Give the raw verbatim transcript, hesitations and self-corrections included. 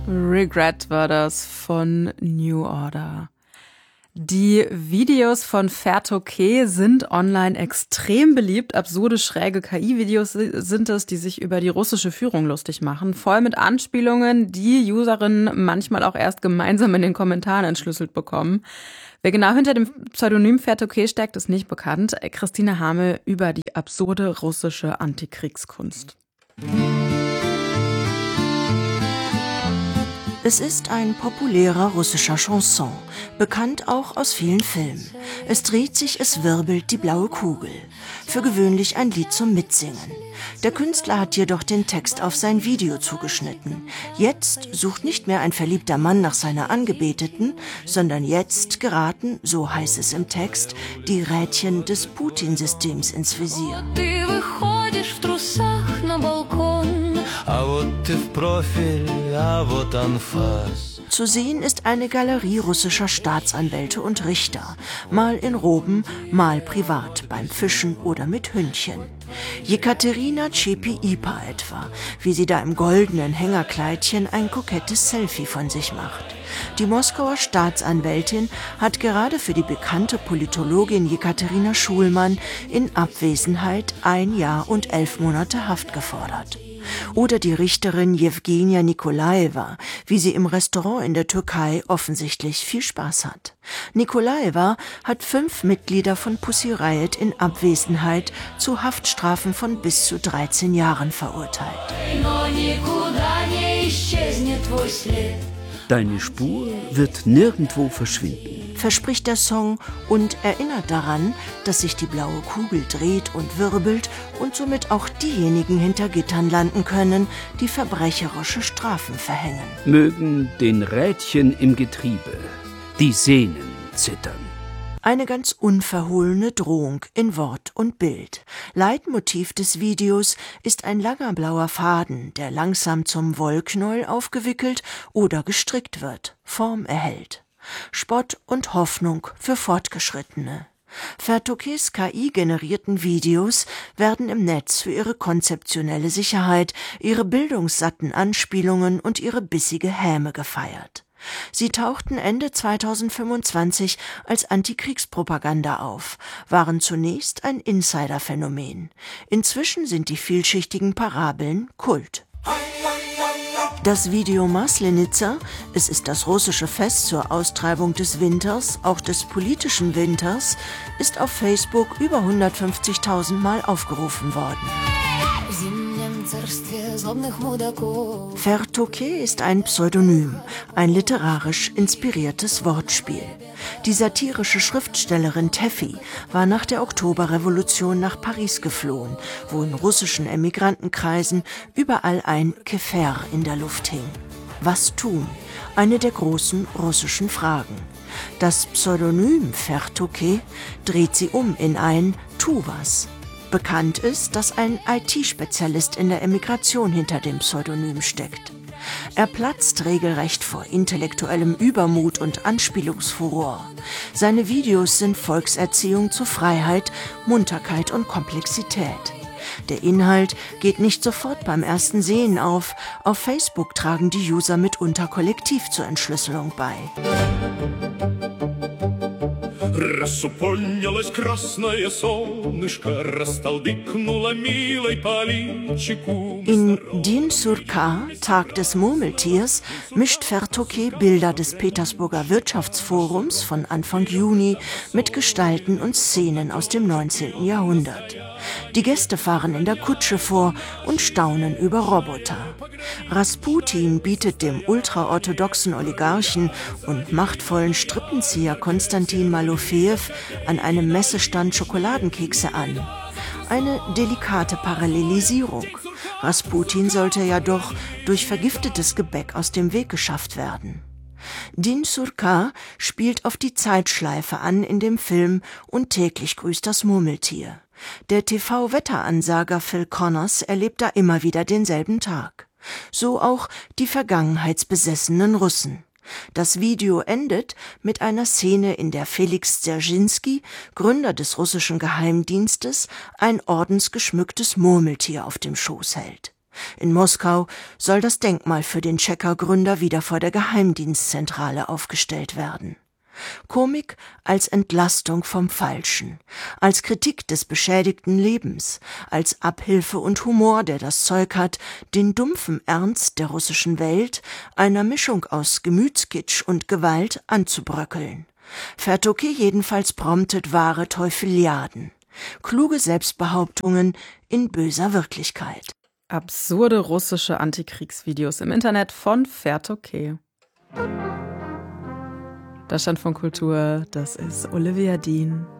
Regret war das von New Order. Die Videos von Fertoke sind online extrem beliebt. Absurde, schräge K I-Videos sind es, die sich über die russische Führung lustig machen. Voll mit Anspielungen, die Userinnen manchmal auch erst gemeinsam in den Kommentaren entschlüsselt bekommen. Wer genau hinter dem Pseudonym Fertoke steckt, ist nicht bekannt. Christine Hamel über die absurde russische Antikriegskunst. Es ist ein populärer russischer Chanson, bekannt auch aus vielen Filmen. Es dreht sich, es wirbelt die blaue Kugel. Für gewöhnlich ein Lied zum Mitsingen. Der Künstler hat jedoch den Text auf sein Video zugeschnitten. Jetzt sucht nicht mehr ein verliebter Mann nach seiner Angebeteten, sondern jetzt geraten, so heißt es im Text, die Rädchen des Putin-Systems ins Visier. Zu sehen ist eine Galerie russischer Staatsanwälte und Richter, mal in Roben, mal privat, beim Fischen oder mit Hündchen. Jekaterina Tschepi-Ipa etwa, wie sie da im goldenen Hängerkleidchen ein kokettes Selfie von sich macht. Die Moskauer Staatsanwältin hat gerade für die bekannte Politologin Jekaterina Schulmann in Abwesenheit ein Jahr und elf Monate Haft gefordert. Oder die Richterin Jewgenia Nikolaeva, wie sie im Restaurant in der Türkei offensichtlich viel Spaß hat. Nikolaeva hat fünf Mitglieder von Pussy Riot in Abwesenheit zu Haftstrafen von bis zu dreizehn Jahren verurteilt. Deine Spur wird nirgendwo verschwinden, verspricht der Song und erinnert daran, dass sich die blaue Kugel dreht und wirbelt und somit auch diejenigen hinter Gittern landen können, die verbrecherische Strafen verhängen. Mögen den Rädchen im Getriebe die Sehnen zittern. Eine ganz unverhohlene Drohung in Wort und Bild. Leitmotiv des Videos ist ein langer blauer Faden, der langsam zum Wollknäuel aufgewickelt oder gestrickt wird, Form erhält. Spott und Hoffnung für Fortgeschrittene. Fertokes K I-generierten Videos werden im Netz für ihre konzeptionelle Sicherheit, ihre bildungssatten Anspielungen und ihre bissige Häme gefeiert. Sie tauchten Ende zweitausendfünfundzwanzig als Antikriegspropaganda auf, waren zunächst ein Insiderphänomen. Inzwischen sind die vielschichtigen Parabeln Kult. Das Video Maslenitsa, es ist das russische Fest zur Austreibung des Winters, auch des politischen Winters, ist auf Facebook über hundertfünfzigtausend Mal aufgerufen worden. Fertoke ist ein Pseudonym, ein literarisch inspiriertes Wortspiel. Die satirische Schriftstellerin Teffi war nach der Oktoberrevolution nach Paris geflohen, wo in russischen Emigrantenkreisen überall ein Kefer in der Luft hing. Was tun? Eine der großen russischen Fragen. Das Pseudonym Fertoke dreht sie um in ein Tu was. Bekannt ist, dass ein I T-Spezialist in der Emigration hinter dem Pseudonym steckt. Er platzt regelrecht vor intellektuellem Übermut und Anspielungsfuror. Seine Videos sind Volkserziehung zu Freiheit, Munterkeit und Komplexität. Der Inhalt geht nicht sofort beim ersten Sehen auf. Auf Facebook tragen die User mitunter kollektiv zur Entschlüsselung bei. In Din Surka, Tag des Murmeltiers, mischt Fertoke Bilder des Petersburger Wirtschaftsforums von Anfang Juni mit Gestalten und Szenen aus dem neunzehnten Jahrhundert. Die Gäste fahren in der Kutsche vor und staunen über Roboter. Rasputin bietet dem ultraorthodoxen Oligarchen und machtvollen Strippenzieher Konstantin Malofejew an einem Messestand Schokoladenkekse an. Eine delikate Parallelisierung. Rasputin sollte ja doch durch vergiftetes Gebäck aus dem Weg geschafft werden. Din Surka spielt auf die Zeitschleife an in dem Film Und täglich grüßt das Murmeltier. Der T V-Wetteransager Phil Connors erlebt da immer wieder denselben Tag. So auch die vergangenheitsbesessenen Russen. Das Video endet mit einer Szene, in der Felix Dzerzhinsky, Gründer des russischen Geheimdienstes, ein ordensgeschmücktes Murmeltier auf dem Schoß hält. In Moskau soll das Denkmal für den Tscheker-Gründer wieder vor der Geheimdienstzentrale aufgestellt werden. Komik als Entlastung vom Falschen, als Kritik des beschädigten Lebens, als Abhilfe und Humor, der das Zeug hat, den dumpfen Ernst der russischen Welt, einer Mischung aus Gemütskitsch und Gewalt, anzubröckeln. Vertokay jedenfalls promptet wahre Teufeliaden. Kluge Selbstbehauptungen in böser Wirklichkeit. Absurde russische Antikriegsvideos im Internet von Vertokay. Das stand von Kultur, das ist Olivia Dean.